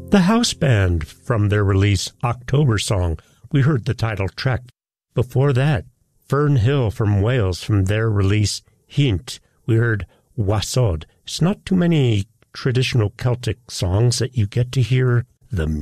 The House Band from their release October Song. We heard the title track. Before that, Fern Hill from Wales from their release Hint. We heard Wasod. It's not too many traditional Celtic songs that you get to hear the